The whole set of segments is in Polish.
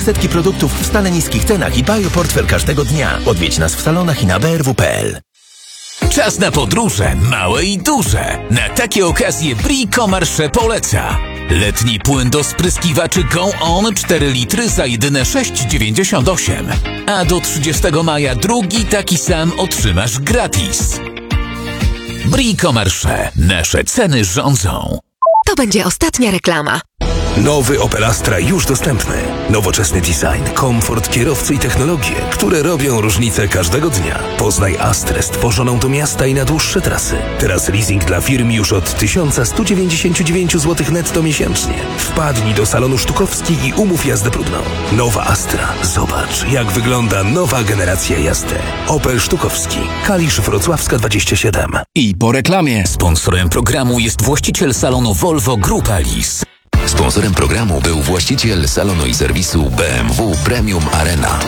setki produktów w stale niskich cenach i bioportfel każdego dnia. Odwiedź nas w salonach i na brw.pl. Czas na podróże, małe i duże. Na takie okazje Bricomarché poleca. Letni płyn do spryskiwaczy Go On 4 litry za jedyne 6,98. A do 30 maja drugi taki sam otrzymasz gratis. Bricomarché. Nasze ceny rządzą. To będzie ostatnia reklama. Nowy Opel Astra już dostępny. Nowoczesny design, komfort kierowcy i technologie, które robią różnicę każdego dnia. Poznaj Astrę stworzoną do miasta i na dłuższe trasy. Teraz leasing dla firm już od 1199 zł netto miesięcznie. Wpadnij do salonu Sztukowski i umów jazdę próbną. Nowa Astra. Zobacz, jak wygląda nowa generacja jazdy. Opel Sztukowski. Kalisz Wrocławska 27. I po reklamie. Sponsorem programu jest właściciel salonu Volvo Grupa Lis. Sponsorem programu był właściciel salonu i serwisu BMW Premium Arena.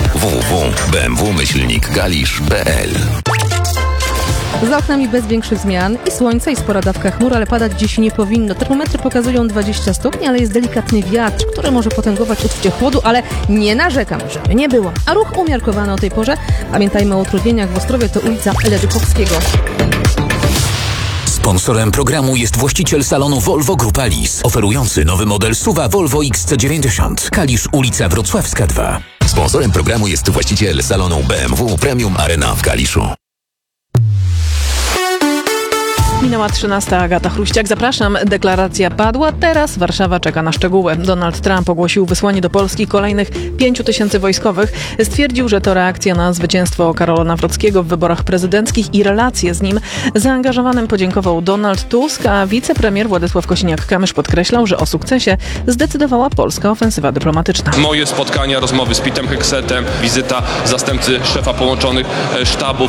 www.bmw-galisz.pl. Za oknami bez większych zmian i słońce i spora dawka chmur, ale padać dziś nie powinno. Termometry pokazują 20 stopni, ale jest delikatny wiatr, który może potęgować uczucie chłodu, ale nie narzekam, żeby nie było. A ruch umiarkowany o tej porze. Pamiętajmy o utrudnieniach w Ostrowie, to ulica Ledykowskiego. Sponsorem programu jest właściciel salonu Volvo Grupa Lis, oferujący nowy model SUV-a Volvo XC90. Kalisz, ulica Wrocławska 2. Sponsorem programu jest właściciel salonu BMW Premium Arena w Kaliszu. Minęła 13. Agata Chruściak. Zapraszam. Deklaracja padła. Teraz Warszawa czeka na szczegóły. Donald Trump ogłosił wysłanie do Polski kolejnych 5 000 wojskowych. Stwierdził, że to reakcja na zwycięstwo Karola Nawrockiego w wyborach prezydenckich i relacje z nim. Zaangażowanym podziękował Donald Tusk, a wicepremier Władysław Kosiniak-Kamysz podkreślał, że o sukcesie zdecydowała polska ofensywa dyplomatyczna. Moje spotkania, rozmowy z Pitem Heksetem, wizyta zastępcy szefa połączonych sztabów